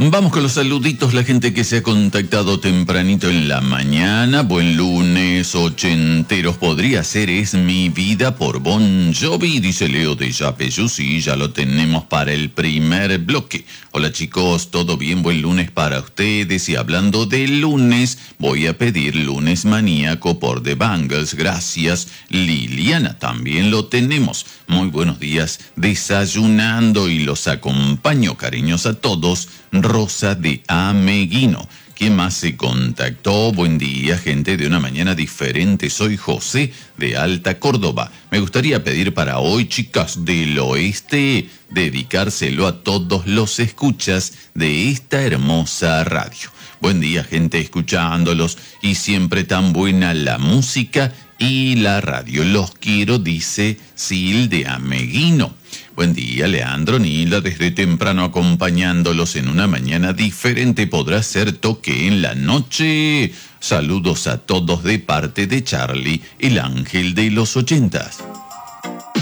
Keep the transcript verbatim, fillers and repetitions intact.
Vamos con los saluditos, la gente que se ha contactado tempranito en la mañana. Buen lunes, ochenteros. Podría ser Es mi vida por Bon Jovi, dice Leo de Yapeyú. Sí, ya lo tenemos para el primer bloque. Hola chicos, ¿todo bien? Buen lunes para ustedes. Y hablando de lunes, voy a pedir Lunes Maníaco por The Bangles. Gracias, Liliana. También lo tenemos. Muy buenos días, desayunando y los acompaño. Cariños a todos. Rosa de Ameguino. ¿Quién más se contactó? Buen día, gente de una mañana diferente. Soy José de Alta Córdoba. Me gustaría pedir para hoy, chicas del oeste, dedicárselo a todos los escuchas de esta hermosa radio. Buen día, gente, escuchándolos y siempre tan buena la música y la radio. Los quiero, dice Sil de Ameguino. Buen día, Leandro, Nilda, desde temprano acompañándolos en una mañana diferente. Podrá ser toque en la noche. Saludos a todos de parte de Charlie, el ángel de los ochentas.